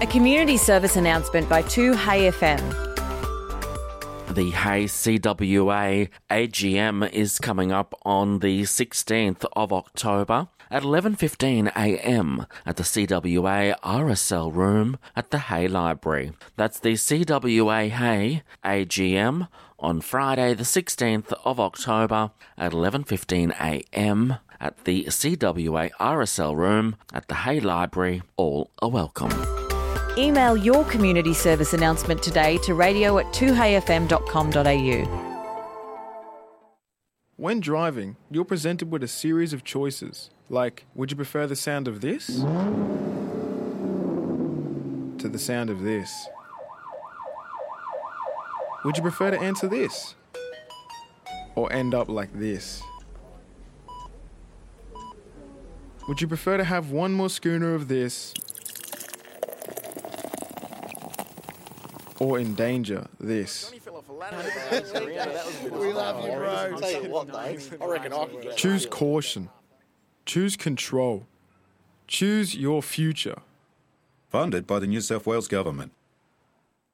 A community service announcement by 2Hey FM. The Hey CWA AGM is coming up on the 16th of October at 11:15am at the CWA RSL room at the Hey Library. That's the CWA Hey AGM on Friday the 16th of October at 11:15am at the CWA RSL room at the Hey Library. All are welcome. Email your community service announcement today to radio@2heyfm.com.au. When driving, you're presented with a series of choices, like, would you prefer the sound of this to the sound of this? Would you prefer to answer this or end up like this? Would you prefer to have one more schooner of this or endanger this? We love you, bro. Tell you what, mate. I reckon I can get. Choose caution. Choose control. Choose your future. Funded by the New South Wales Government.